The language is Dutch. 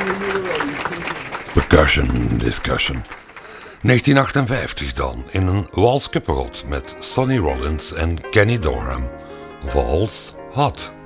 Percussion Discussion. 1958 dan, in een walskapperot met Sonny Rollins en Kenny Dorham. Vals Hot.